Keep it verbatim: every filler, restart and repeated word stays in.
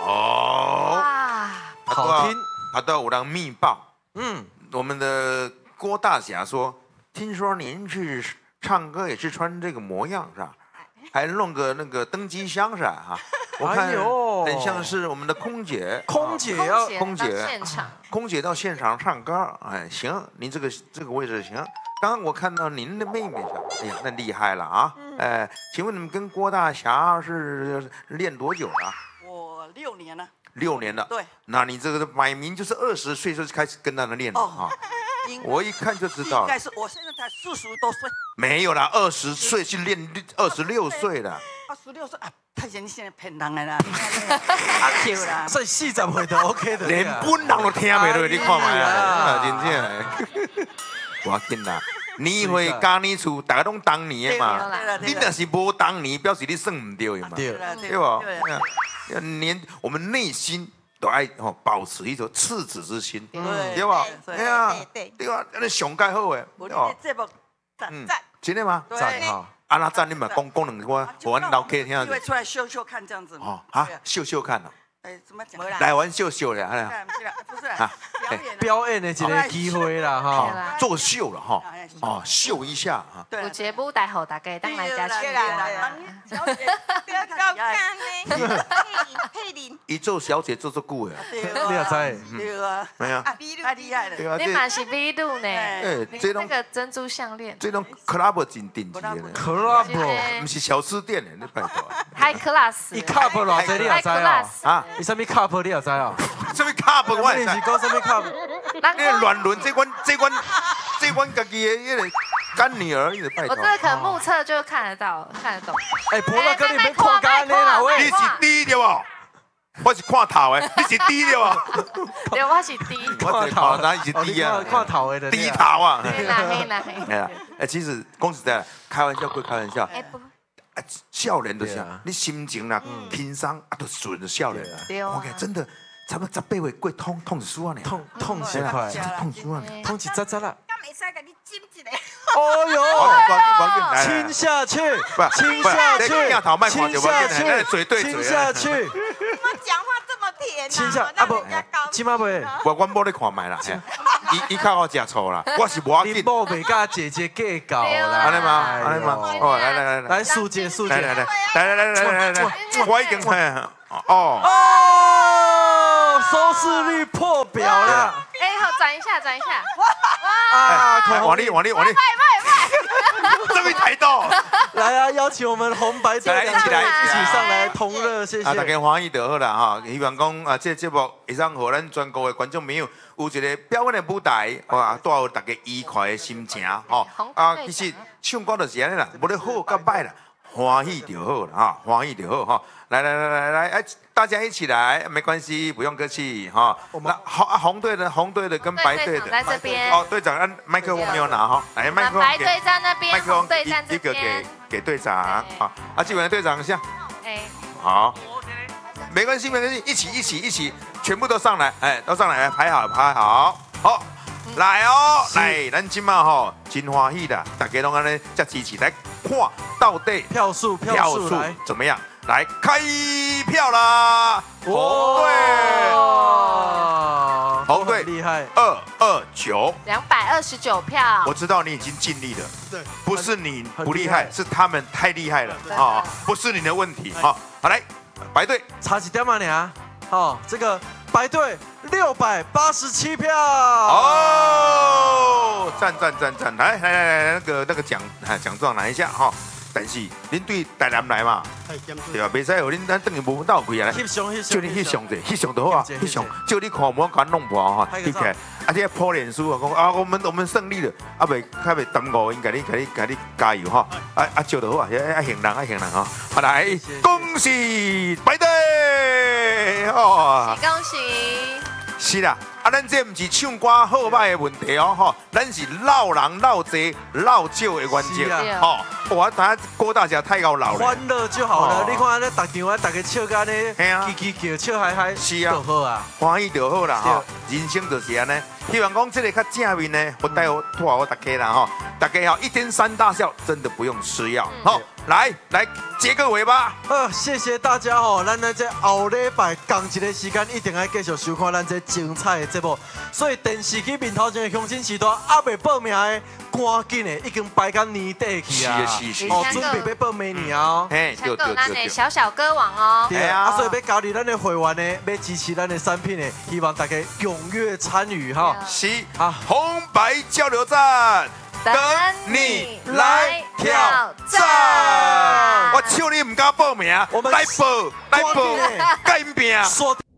哦， 哇， 好听。 他都有人密报， 嗯， 我们的郭大侠说，听说您去唱歌也是穿这个模样是吧？还弄个那个登机箱是吧？哈，我看很像是我们的空姐。 空姐要空姐到现场， 空姐到现场唱歌，哎，行，您这个这个位置行。刚刚我看到您的妹妹说，哎呀，那厉害了啊！哎，请问你们跟郭大侠是练多久了？ 我六年了。 六年了。 对。 那你这个摆明就是二十岁就开始跟他们练了啊！我一看就知道。 应该是我现在才四十多岁。 没有啦，二十岁去练二十六岁了。 二十六岁啊，太年轻了，骗人的啦！阿 Q 啦。 所以四十岁都 OK 的。 连本人都听不落，你看嘛啊，真正的。我要紧啦。年会加年厝，大家拢当年的嘛。你若是无当年，表示你算唔对嘛。 对对吧？连我们内心都爱吼保持一种赤子之心，对吧？ 对呀，对吧？那上介好诶。 我你这部赞赞， 真的吗？ 赞哈。 啊，那赞你嘛讲讲两句，我我老客听下。 因为出来秀秀看这样子嘛。 哦啊，秀秀看了。 哎，怎么讲？ 来玩秀秀了， 不是表演表演的一个机会啦哈， 做秀了哈，哦，秀一下哈。 有节目带好大家当来加戏啦。小姐，不要干呢，佩玲， 一做小姐做做久的， 你也知？ 对啊， 没有， 太厉害了。 对啊， 你嘛是 V 度呢？ 哎， 这那个珍珠项链， 这种 club 真顶级的呢 ，club 不是小吃店的，你拜托。 High class， 一 cup 偌济你也知哦？啊，伊什么 cup 你也知哦？ 什么 cup 我也知？是讲什么 cup？ 那个乱伦，这款这款这款家己的迄个干女儿，你得拜托。 我这个可能目测就看得到，看得懂。 哎，婆大哥，你别看干的啦喂！ 你是低的哦，我是看头的，你是低的哦。 对，我是低。 我看头，哪是低啊？ 看头的。 低头啊！ 黑啦黑啦黑。 哎呀，哎，其实讲实在，开玩笑归开玩笑。哎不。 啊，少年就是啊，你心情啦轻松啊，就顺着少年啦。我讲真的，差不多十八岁过痛痛死我呢， 痛痛起来， 痛死我呢， 痛起喳喳啦。 刚没使给你จิ้一个。 哦哟，亲下去，亲下去，亲下去， 嘴对嘴， 亲下去。 我讲话这么甜， 亲下啊不，今妈袂。 我我某咧看卖啦，伊伊靠我食醋啦，我是无要紧。 你某袂甲姐姐计较啦， 安尼吗？安尼吗？哦，来来来来， 来素姐素姐， 来来来来来来来来，我已经看哦哦，收视率破表了。 哎，好转一下转一下， 啊，王力王力王力，这边抬到， 来啊，邀请我们红白队来一起来一起上来同乐，谢谢。 啊，大家欢喜就好啦哈，希望讲啊，这节目会让互咱全国的观众朋友有一个表演的舞台，哇，带有大家愉快的心情吼。啊，其实唱歌就是安尼啦，无咧好甲歹啦，欢喜就好啦哈，欢喜就好哈。来来来来来，哎，大家一起来，没关系，不用客气哈。那红啊红队的红队的跟白队的在这边。 哦，队长，按麦克风没有拿哈，来麦克风白队站那边， 麦克风队站这一个给边。 给队长好，啊，基本上队长像， 哎， 好，没关系没关系，一起一起一起，全部都上来，哎，都上来，排好排好，好，来哦，来，咱今嘛吼，真欢喜的，大家拢安尼这支持来看到底票数票数来怎么样？来开票啦！红队，红队厉害， 二二九， 两百二十九票。 我知道你已经尽力了，对，不是你不厉害，是他们太厉害了啊，不是你的问题啊。好来，白队差几点嘛你啊？好，这个白队六百八十七票。 哦，赞赞赞赞，来来来来，那个那个奖奖状拿一下哈。但是恁对台南来嘛，对吧？袂使互恁咱等于无到开啊！ 翕相翕相， 就你翕相者，翕相就好啊，翕相，就你看无甲弄破哈，翕起来，啊，这破脸书啊，讲啊，我们我们胜利了，啊，袂较袂耽误，应该你给你给你加油哈，啊啊，就就好啊，啊行人啊行人哈，好来，恭喜白队哦！ 恭喜！ 是啦，啊，咱这唔是唱歌好歹的问题哦，吼，咱是老人老济老少的原则，吼。我等下郭大侠太高老了。 欢乐就好了，你看咧，逐场啊，大家笑干咧，叽叽叫，笑嗨嗨， 是啊， 就好啊， 欢喜就好啦，吼。人生就是安尼，希望讲这个较正面呢，我带我托我大家啦，吼，大家吼一天三大笑，真的不用吃药，吼。 来来结个尾吧。 呃，谢谢大家哦，咱咱这后礼拜同一个时间一定要继续收看咱这精彩的节目。所以电视机面头前的乡亲时代，还未报名的，赶紧的，已经排到年底去啊！ 是是是。 哦，准备要报明年哦。 嘿， 对对对对。小小歌王哦。 对啊，所以要加入咱的会员呢，要支持咱的产品呢，希望大家踊跃参与哈。 是啊，红白交流站。等你来挑战，我笑你唔敢报名，来报来报，跟拼。